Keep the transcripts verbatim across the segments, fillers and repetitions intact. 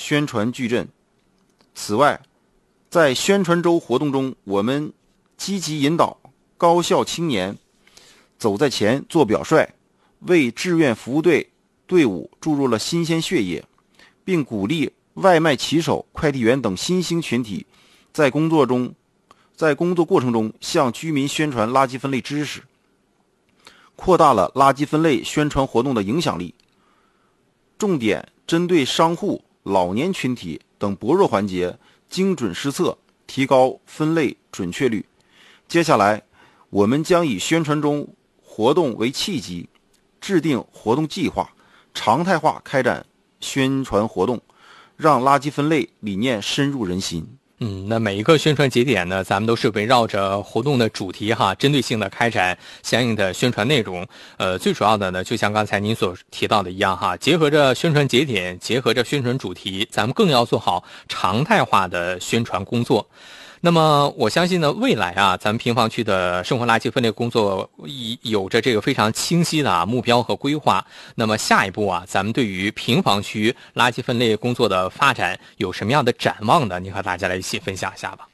宣传矩阵。此外，在宣传周活动中，我们积极引导高校青年走在前做表率，为志愿服务队队伍注入了新鲜血液，并鼓励外卖骑手、快递员等新兴群体在工作中在工作过程中向居民宣传垃圾分类知识，扩大了垃圾分类宣传活动的影响力。重点针对商户、老年群体等薄弱环节精准施策，提高分类准确率。接下来，我们将以宣传中活动为契机，制定活动计划，常态化开展宣传活动，让垃圾分类理念深入人心。 嗯，那每一个宣传节点呢，咱们都是围绕着活动的主题哈，针对性的开展相应的宣传内容。呃，最主要的呢，就像刚才您所提到的一样哈，结合着宣传节点，结合着宣传主题，咱们更要做好常态化的宣传工作。那么我相信呢，未来啊，咱们平房区的生活垃圾分类工作有着这个非常清晰的啊目标和规划。那么下一步啊，咱们对于平房区垃圾分类工作的发展有什么样的展望呢？您和大家来一起分享一下吧。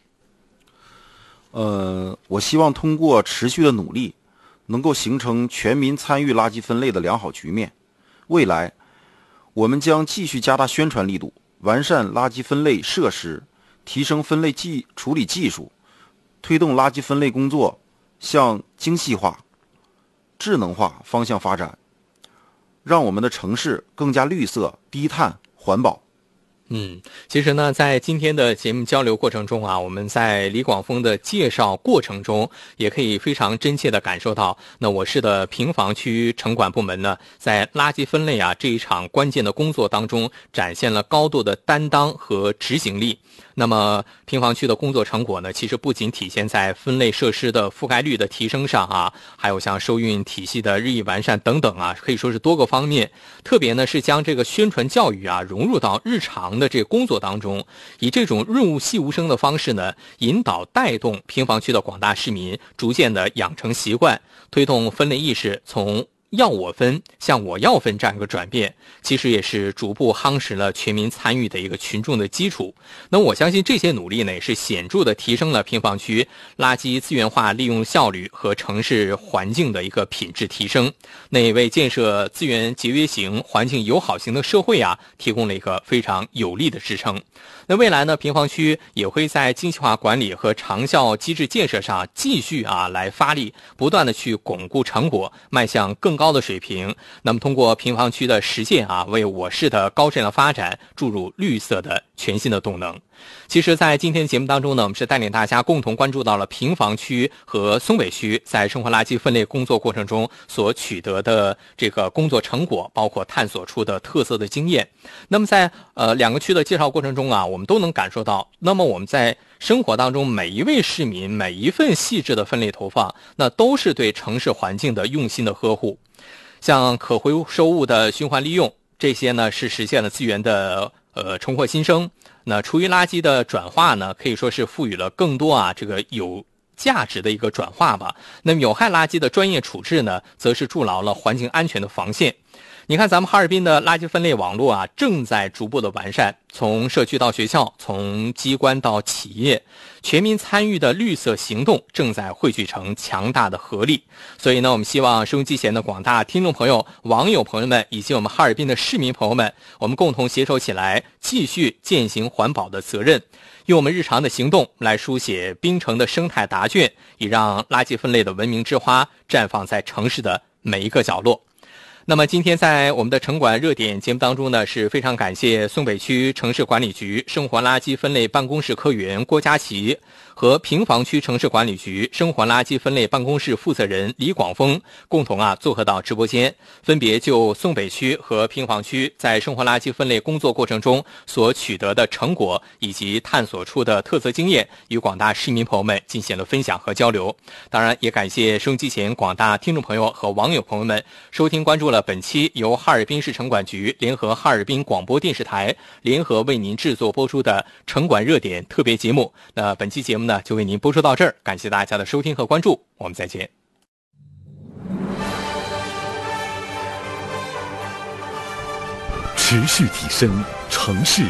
呃，我希望通过持续的努力，能够形成全民参与垃圾分类的良好局面。未来，我们将继续加大宣传力度，完善垃圾分类设施，提升分类技处理技术，推动垃圾分类工作向精细化、智能化方向发展，让我们的城市更加绿色、低碳、环保。 嗯，其实呢，在今天的节目交流过程中啊，我们在李广峰的介绍过程中，也可以非常真切地感受到，那我市的平房区城管部门呢，在垃圾分类啊这一场关键的工作当中，展现了高度的担当和执行力。那么平房区的工作成果呢，其实不仅体现在分类设施的覆盖率的提升上啊，还有像收运体系的日益完善等等啊，可以说是多个方面。特别呢是将这个宣传教育啊融入到日常的这个工作当中，以这种润物细无声的方式呢，引导带动平房区的广大市民逐渐的养成习惯，推动分类意识从要我分向我要分这样一个转变，其实也是逐步夯实了全民参与的一个群众的基础。那我相信这些努力呢，也是显著的提升了平房区垃圾资源化利用效率和城市环境的一个品质提升，那也为建设资源节约型、环境友好型的社会啊，提供了一个非常有力的支撑。那未来呢，平房区也会在精细化管理和长效机制建设上继续啊来发力，不断的去巩固成果，迈向更高的水平。那么通过平房区的实践啊，为我市的高质量发展注入绿色的全新的动能。其实在今天的节目当中呢，我们是带领大家共同关注到了平房区和松北区在生活垃圾分类工作过程中所取得的这个工作成果，包括探索出的特色的经验。那么在呃两个区的介绍过程中啊，我们都能感受到，那么我们在生活当中每一位市民每一份细致的分类投放，那都是对城市环境的用心的呵护。像可回收物的循环利用，这些呢是实现了资源的呃重获新生。那厨余垃圾的转化呢，可以说是赋予了更多啊这个有价值的一个转化吧。那么有害垃圾的专业处置呢，则是筑牢了环境安全的防线。你看咱们哈尔滨的垃圾分类网络啊，正在逐步的完善，从社区到学校，从机关到企业，全民参与的绿色行动正在汇聚成强大的合力。所以呢，我们希望收音机前的广大听众朋友、网友朋友们，以及我们哈尔滨的市民朋友们，我们共同携手起来，继续践行环保的责任，用我们日常的行动来书写滨城的生态答卷，以让垃圾分类的文明之花绽放在城市的每一个角落。那么今天在我们的城管热点节目当中呢，是非常感谢松北区城市管理局生活垃圾分类办公室科员郭佳琪和平房区城市管理局生活垃圾分类办公室负责人李广峰共同啊做客到直播间，分别就松北区和平房区在生活垃圾分类工作过程中所取得的成果以及探索出的特色经验，与广大市民朋友们进行了分享和交流。当然也感谢收音机前广大听众朋友和网友朋友们收听关注了本期由哈尔滨市城管局联合哈尔滨广播电视台联合为您制作播出的城管热点特别节目。那本期节目呢就为您播出到这儿，感谢大家的收听和关注，我们再见。 持续提升城市